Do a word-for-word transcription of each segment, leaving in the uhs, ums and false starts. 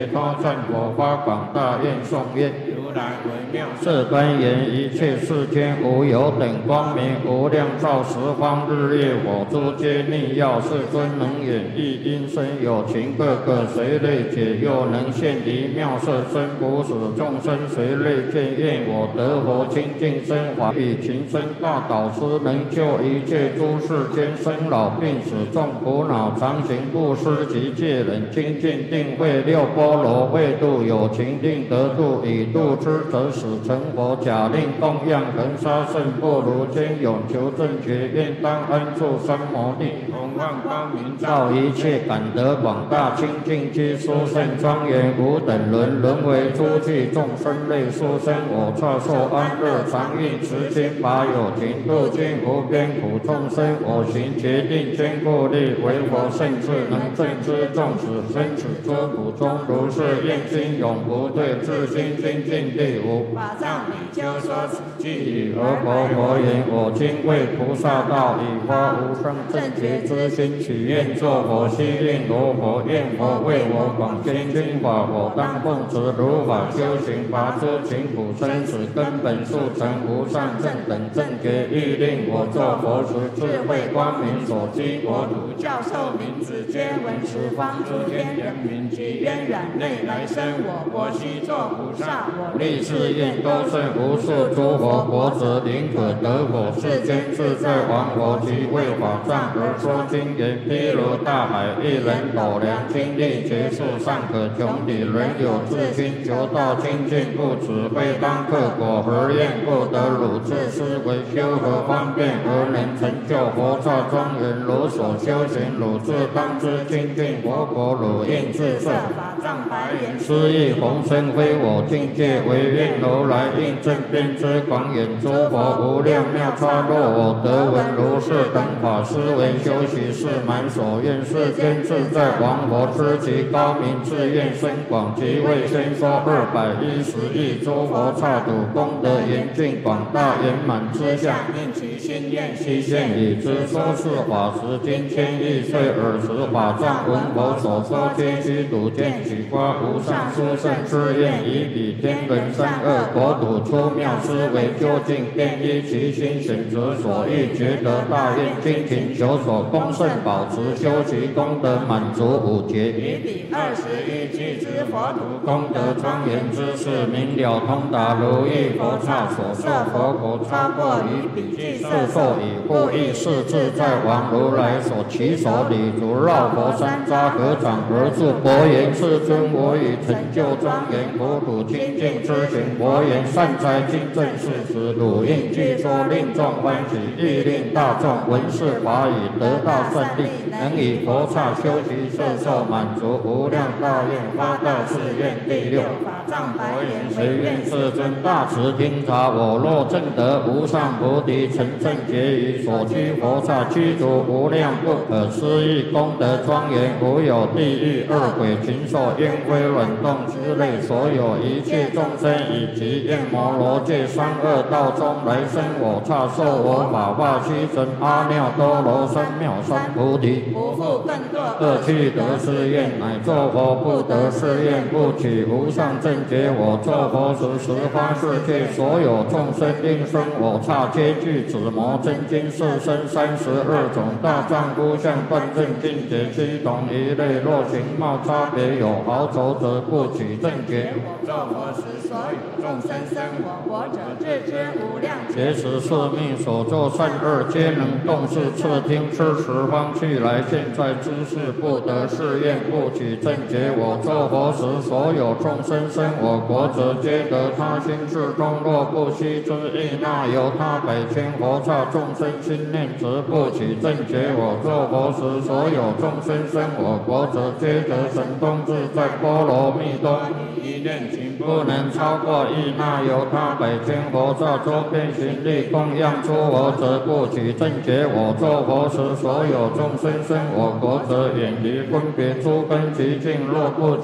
发善佛发广大愿颂愿， 如来为妙是端严一切世间无有等光明无量照十方日月火珠皆逆耀，世尊能演绎音声有情，各个随类解又能现离妙色身，不使众生随类见愿我得佛清净身华与情深大导师，能救一切诸世间生老病死众苦恼，常行布施及戒忍精进定慧六波罗慧度有情定得度，以度之则使成佛，假令供养恒沙圣不如坚永求正觉，愿当安住三摩地， 弘万光明照一切感得广大清净居殊胜庄严无等伦，轮为诸具众生类殊生，我刹受安乐常运持心法有情度尽无边苦众生，我行决定坚固力，为佛圣智能正知众子生死诸苦中，如是愿心永不退，自心精进地无法藏比丘说此句以而佛佛言：我今为菩萨道，以发无上正觉之心，许愿作佛，悉令罗佛，愿佛为我广宣经法，我当奉持如法修行，拔诸勤苦生死根本速成无上正等正觉，欲令我作佛时，智慧光明所居国土， 教授名字皆闻十方诸天人民及渊染内来生我国须作菩萨，我立誓愿多胜无数诸佛国者，宁可得佛世间自在王佛及为法藏而说经言，譬如大海一人斗量，精力结束尚可穷底，人有自心求道清净不止，非当克果何愿不得汝自思维修何方便而能成就佛刹庄严，如所修行汝自当知清净佛国，汝应自设法藏白言失意宏深非我境界，唯愿如来应正遍知广远诸佛无量妙差，若我得闻如是等法，思维修习是满所愿，世间自在王佛知其高明，自愿深广，即为先说二百一十亿诸佛刹土，功德严峻广大圆满之相， 应其心愿悉现已知。说是法时，今千亿岁尔时，法藏闻佛所说，皆须睹见取发无上殊胜之愿，以彼天人三恶国土出妙思维，究竟便依其心选择所欲，觉得大愿精勤求所供圣保持，修其功德满足五劫， 于彼二十一句之佛土， 功德庄严之事明了通达，如意佛刹所受佛国，超过于彼具色受以护益是自在王如来所起手礼足，绕佛山楂合掌而住，佛言：世尊，我已成就庄严国土清净之行。佛言：善哉，今正是时，汝应具说，令众欢喜，亦令大众闻是法语，得大胜利，能以佛刹修习摄受满足无量大愿，发大誓愿。第六法藏白言随愿世尊大慈听察，我若证得无上菩提，成正觉于所居佛刹，居住无量不可思议功德庄严，无有地狱恶鬼禽兽烟灰卵动之类，所有一切众生以及焰摩罗界三恶道中来生我刹，受我法化须成阿耨多罗三藐三菩提， 不复更堕恶趣得是愿，乃作佛不得是愿，不取无上正觉。我作佛时，十方世界所有众生应生我刹，皆具紫魔真经四身三十二种大丈夫相断正境界七种一类，若形貌差别有好丑者，不取正觉。 我作佛时，所有众生生我国者，自知无量劫时是命所作善恶，皆能动视次听吃十方去来，现在知识不得是愿，不取正觉。我作佛时，所有众生生我国者，皆得他心智中，若不悉之意，那由他百千佛刹众生心念，则不取正觉。我作佛时，所有众生生我国者，皆得神通自在波罗蜜多一念情不能超过意，那由他百千佛刹周边行力供养出我者，不取正觉。我作佛时，所有众生生我国者，远离分别诸根极境，若不决定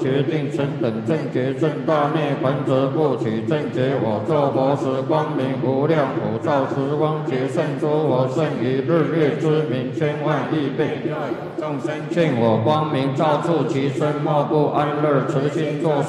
应身等正觉正大涅槃者不取正觉我作佛时光明无量普照十方劫胜诸佛胜于日月之明千万亿倍。若有众生见我光明照处其身，莫不安乐，慈心作